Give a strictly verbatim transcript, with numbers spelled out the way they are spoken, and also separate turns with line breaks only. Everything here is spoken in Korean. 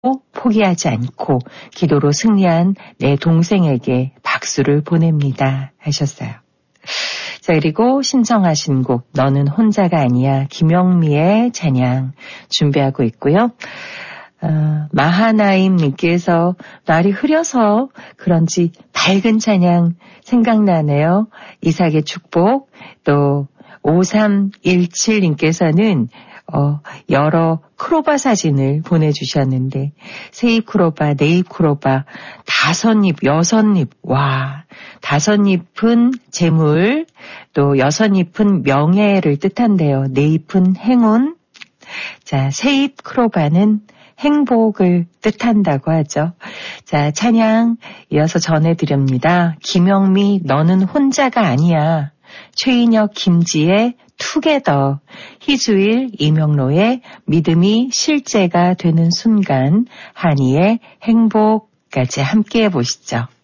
포기하지 않고 기도로 승리한 내 동생에게 박수를 보냅니다 하셨어요. 자, 그리고 신청하신 곡 너는 혼자가 아니야 김영미의 찬양 준비하고 있고요. 어, 마하나임님께서 날이 흐려서 그런지 밝은 찬양 생각나네요. 이삭의 축복. 또 오삼일칠님께서는 어, 여러 크로바 사진을 보내주셨는데 세입 크로바, 네입 크로바, 다섯 잎, 여섯 잎, 와, 다섯 잎은 재물, 또 여섯 잎은 명예를 뜻한대요. 네 잎은 행운. 자, 세입 크로바는 행복을 뜻한다고 하죠. 자, 찬양 이어서 전해드립니다. 김영미 너는 혼자가 아니야. 최인혁 김지의 투게더, 희주일 이명로의 믿음이 실제가 되는 순간, 한이의 행복까지 함께 해보시죠.